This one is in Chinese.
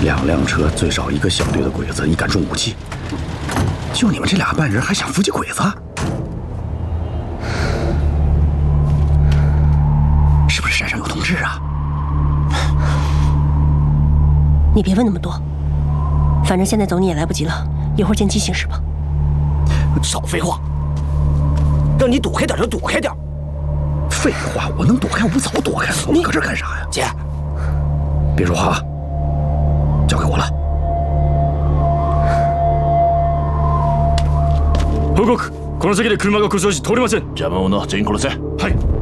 2辆车，最少1个小队的鬼子，你敢重武器？就你们这2半人，还想伏击鬼子？是不是山上有同志啊？ 你别问那么多，反正现在走你也来不及了，一会儿见机行事吧。 少废话，让你躲开点就躲开点。 废话，我能躲开，我早躲开了。你搁这干啥呀？ 姐， 别说话啊，交给我了。 報告。この先で車が故障し通れません。 邪魔者全員殺せ。 はい。